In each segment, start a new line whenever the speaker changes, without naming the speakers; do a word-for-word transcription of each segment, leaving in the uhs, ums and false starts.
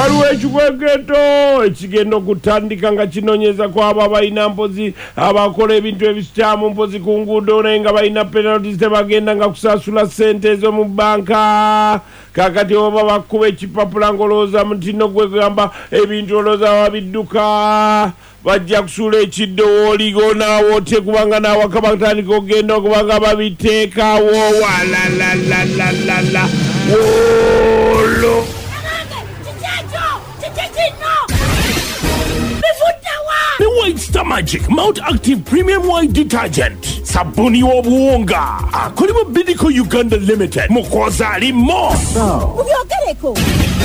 waliwo ekikweketo ekigenda okutandika nga kinonyeza kwabo abalina mpozi abakola ebintu ebikyamu mpozi ku nguudo naye nga balina penalties tebagenda nga kusasula ssente ezo mu banka kakati oba bakuba ekipapula ng'olowooza mutino gwe gamba ebintu olowooza wabidduka bajja kusuula ekiddo wooligo naawe otye kubanga naawaka batandika okugenda okubanga babiteekawo walalalalala woolo The White Star Magic Mount Active Premium White Detergent sabuni w'obuwunga akolebwa Bidco Uganda Limited mukoza alimo
ubyogereko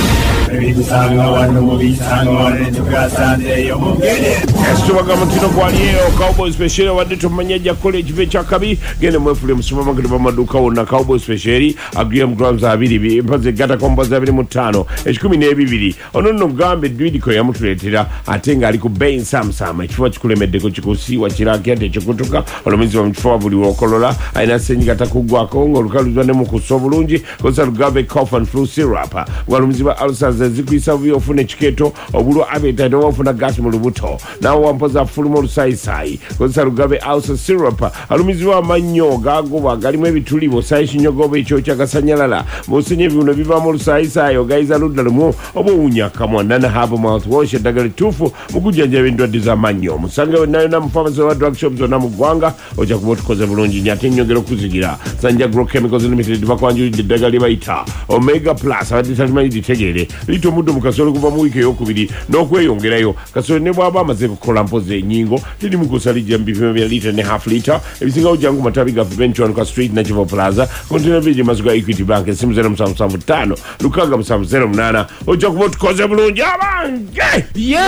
ebisanga wano mubisanga wano tukasande yo mugere
estubaga mutino kwaliyo Cowboy Special wadde tumanya ja college ve chakabi gene mwefule musupermarket bamaduka wonna Cowboy Special agrium grams abiri mpaze gata komboza abiri mu ttaano ekikumi n'ebibiri ono nno gambe Bidco yamutuleetera ate nga ali ku bay samsam ekifo kikulemeddeko kikusiiwa kiraki ate ekikutuka olomuzi wa mukifo buli wokolola alina ssenyiga takugwako ng'olukaluzwa ne mukusa obulungi kozesa lugambe cough and flu syrup olumuzi wa ulcers zikwisa bubi ofuna ekiketo obulwa abeta ne wafuna gasi mu lubuto nawe wampoza fuluma olusaayisayi kozesa lugambe ulcer syrup alumizibwa amannyo gagoba galimu ebitulibo sayi kinyoga oba ekyokya gasanyalala musenye ebibuno bivaamu olusaayisayi ogayiza ludda lumu oba owunya akamwa nana haba mouthwash eddagala ettuufu mu kujjanjaba endwadde z'amannyo musange wennayona mu pharmacy wa drug shop zonna mu ggwanga ojja kuba otukoze bulungi nnyo ate nnyongera okuzigira sanja agro chemicals limited bakwanjulidde eddagala lye bayita omega plus abadde talimanyi litegeere liyita omuddo mu kasolo kuva mu wiiki ey'okubiri n'okweyongerayo kasolo ne bw'aba amaze kukola mpozi ennyingo liri mu kusalijja mu bipimo bya lita ne half lita ebisingawo jangu matabi ga benchwanuka street nakivo plaza kontena village mazigo ga equity bank esimu zero musanvu musanvu ttaano lukaaga musanvu zero munaana ojja kuba otukoze bulungi abange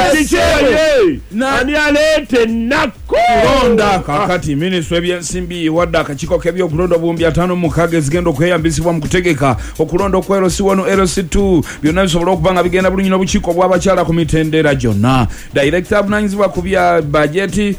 Yes!
ani aleete ennaku
kulonda kakati minisitule ebyensimbi wadde akakiiko k'ebyokulonda obuwumbi ataano mukaaga ezigenda okweyambisibwa mu kutegeka okulonda okwa L C one L C two byonna bisobola okuba nga bigenda bulungi n'obukiiko bw'abakyala ku mitendera gyonna. Director abunanyizibwa ku bya bajeti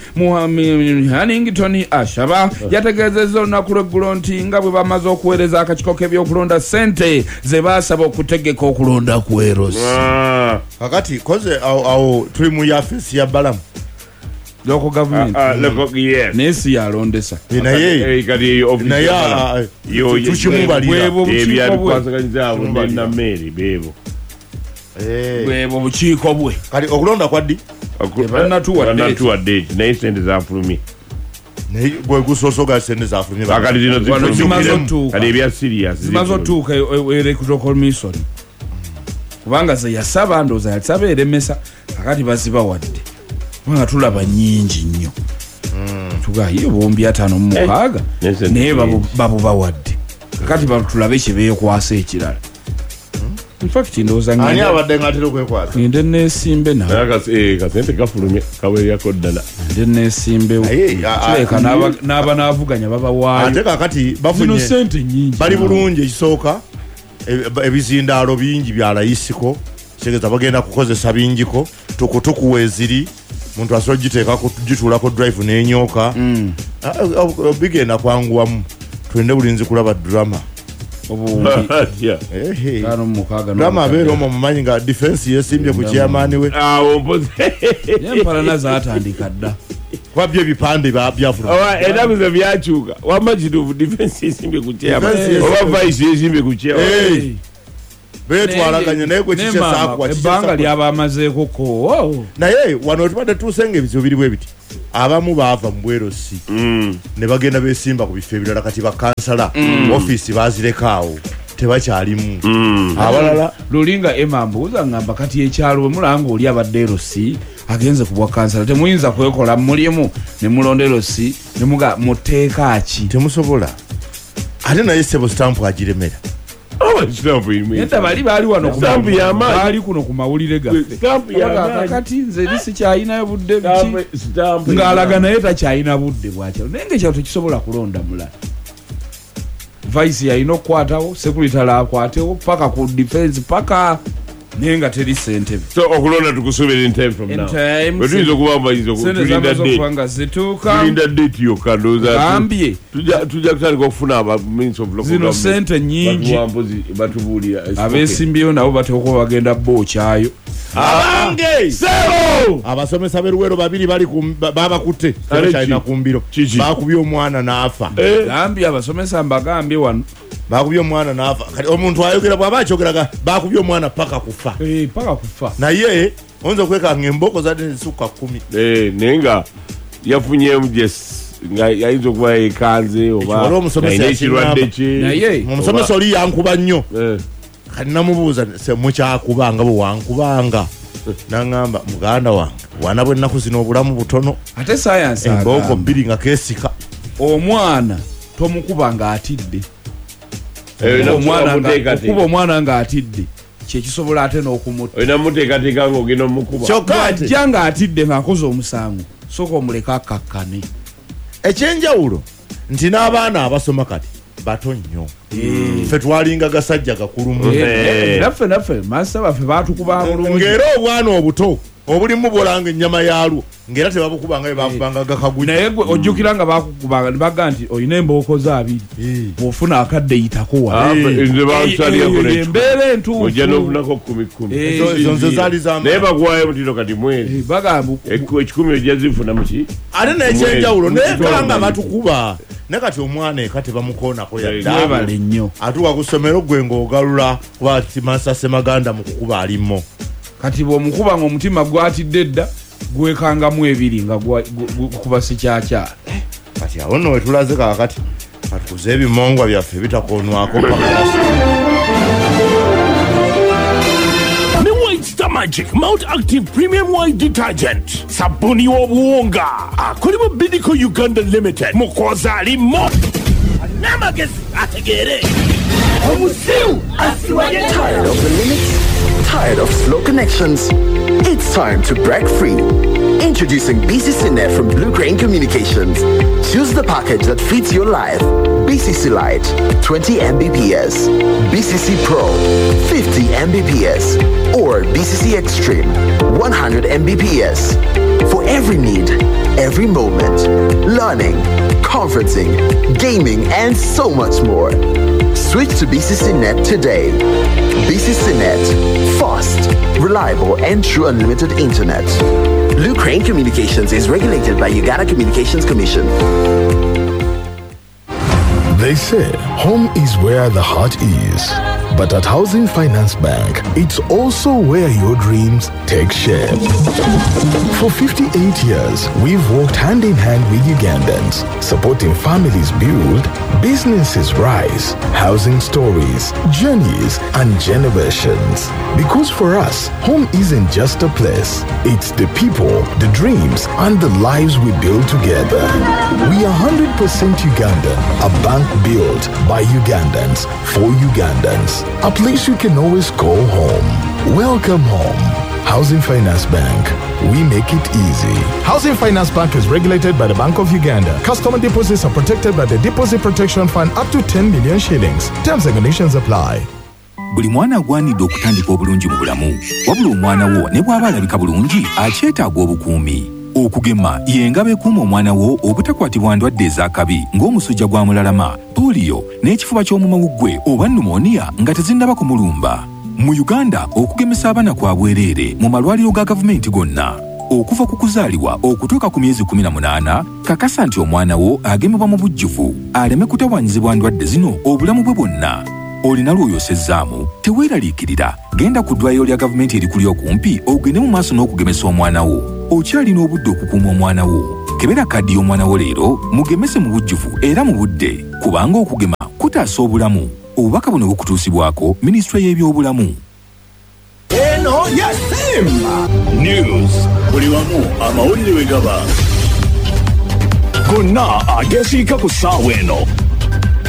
Hannington Ashaba yategeezezza olunaku lw'eggulo nti nga bwe bamaze okuweereza akakiiko k'ebyokulonda ssente ze baasaba okutegeka okulonda ku L C.
kakati koze awo tuli mu yafesi ya balamu
local government nesi yalondesa
naye naye tukimubalira
ebyalikwasaganyizaawo nameri bebo
bwebo bukiiko bwe
kati okulonda kwaddi
banatuwadde naye sente zafulumye
naye gwe gusosoga sente zafulumye
kakati zino zifulumye ebya serious
zimaze otuuka electoral commission kubanga ze yasaba ndooza yasaba eremesa kakati bazibawadde kubanga tulaba nnyingi nnyo tugaye bombi ataano mu mukaaga naye babubawadde kakati batulabe kyebeekwasa ekirala infact ndooza
ani abadde ng'atera okwekwasa
ngende neesimbe nawe
kasente kafulumye kaweeryako ddala
ngende neesimbewo kireka n'aba naavuganya babawaayo
ate kakati bafunye
sente nnyingi
bali bulungi ekisooka ebizindaalo bingi bya layisiko segeza bagenda kukozesa bingiko tukutuku weziri muntu asobola giteeka gituulako drive n'enyoka bigenda kwanguwamu tulinde bulinzi kulaba drama drama abeera omwo mumanyi nga defense yesimbye ku chairman we
empalana zaatandika dda
kwabyo ebipande byafuna
enaku ze byakyuka wamma kituufu defense yesimbye ku chairman oba vice yesimbye ku chairman
betwalaganya naye gwe kisesaakwa
ebbanga lyabamazeeko ko
naye wano tubadde tuusenga ebizibu biri bwe biti abamu baava mu bwerosi ne bagenda beesimba ku bifo ebirala kati bakansala ofiisi bazireka awo tebakyalimu abalala
lulinga emambuuza ngamba kati ekyalo bwe mulanga oli abadde erosi agenze kubwa kansala temuyinza kwekola mulimu ne mulonda erosi ne muga muteeka ki
temusobola ate naye sebo stampu agiremera
Yenda bali bali wano
stampu ya maji
bali kuno ku mawulire gaffe
stampu ya maji
kakati nze lisi kyayina budde biki ngalaga naye takyayina budde bwakyo nenge kyato kisobola kulonda mulala vice yayina okukwatawo security akwatewo paka ku defense paka nenga teri sente
so okulonda tukusubira in time from now bwetuyiza okuba mbayiza tulinda tulinda date yokka ndowooza tujja kutandika okufuna aba means of local
zino sente nyingi
batubuulira
abeesimbyeyo nabo bateekwa bagenda bookyayo
abange
Sero
abasomesa beruwero babiri bali babakutte kyalina kumbiro bakubye omwana n'afa
gambye abasomesa mbagambye wano
bakubye omwana n'afa kati omuntu ayogera bw'aba akyogeraga bakubye omwana paka kufa
paka kufa
naye oyinza okwekanga emboko zadde nezisukka kumi
naye yafunyemu jes nga yayinza okuba yekanze oba naine ekirwadde kye
omusomesa oli yankuba nnyo kati namubuuza mukyakubanga bwe wankubanga naŋŋamba muganda wange bwana bw'ennaku zino obulamu butono
ate sayansi
embooko bbiri nga keesika
omwana tomukuba ng'atidde okuba omwana ng'atidde kyekisobola ate n'okumutta
olina muteekateeka ng'ogenda omukuba
kyokka
ajja ng'atidde ng'akoze omusango sooka omuleka akakkane
ekyenjawulo nti n'abaana abasoma kati bato nnyo ffe twalinga gasajja gakulumu
naffe naffe maasa baffe baatukuba bulungi
ng'era obwana obuto obulimu bolanga ennyama yaalwo ng'era tebabukubanga bye bakubanga gakaguli
naye gwe ojjukira nga bakukubanga ne baga nti olina emboko zo abiri bw'ofuna akadde yitakuwa embeera entuufu
ezo nze zaali
naye bakuwayo mutino kati mwezi
bagamba
ekikumi ojja zifuna muki
ate n'ekyenjawulo naye banga batukuba ne kati omwana eka tebamukoonako
yaddabale nnyo
atuuka ku ssomero gwe ng'ogalula kuba Masa Semaganda mu kukuba alimmo
kati bw'omukuba ng'omutima gwatidde dda gwekangamu ebiri nga kuba sikyakya
kati awo nno wetulaze kaakati katukuze ebimongwa byaffe bitakoonwako
Magic Mount Active Premium White Detergent sabuni w'obuwunga akolebwa Bidco Uganda Limited mukoza alimo namagezi ategere omusiu asiwaye.
Tired of the limits? Tired of slow connections? It's time to break free. Introducing B C C Net from Blue Crane Communications. Choose the package that fits your life. B C C Lite, twenty megabits per second. B C C Pro, fifty megabits per second. Or B C C Extreme, one hundred megabits per second. For every need, every moment. Learning, conferencing, gaming, and so much more. Switch to B C C Net today. B C C Net. Fast, reliable, and true unlimited internet. Blue Crane Communications is regulated by Uganda Communications Commission.
They say home is where the heart is. But at Housing Finance Bank, it's also where your dreams take shape. For fifty-eight years, we've worked hand in hand with Ugandans, supporting families build, businesses rise, housing stories, journeys, and generations. Because for us, home isn't just a place. It's the people, the dreams, and the lives we build together. We are one hundred percent Ugandan, a bank built by Ugandans, for Ugandans. A place you can always call home. Welcome home. Housing Finance Bank. We make it easy.
Housing Finance Bank is regulated by the Bank of Uganda. Customer deposits are protected by the Deposit Protection Fund up to ten million shillings. Terms and conditions apply.
Buli mwana agwanidde okutandika obulungi mu bulamu. Wabula omwana wo ne bw'aba alabika bulungi akyetaaga obukuumi. Okugema y'engabo ekuuma omwana wo obutakwatibwa ndwadde ez'akabi ng'omusujja gwa mulalama, poliyo n'ekifuba ky'omumawuggwe oba pneumonia nga tezinnaba kumulumba. Mu Uganda okugemesa abaana kwa bwereere mu malwaliro ga gavumenti gonna. Okuva ku kuzaalibwa okutuuka ku myezi kumi na munaana, kakasa nti omwana wo agemebwa mu bujjuvu aleme kutawaanyizibwa ndwadde zino obulamu bwe bwonna. Olina lw'oyosezzaamu teweeraliikirira, genda ku ddwaliro lya gavumenti erikuli okumpi ogende mu maaso n'okugemesa omwana wo. Okyalina obudde okukuuma omwana wo. Kebera kaddi y'omwana wo leero mugemese mu bujjuvu era mu budde, kubanga okugema kutaasa obulamu. Obubaka buno bukutuusibwako minisitule y'ebyobulamu.
Eno ya Simba News buli wamu amawulire we gaba gonna agesiika ku ssaawa eno.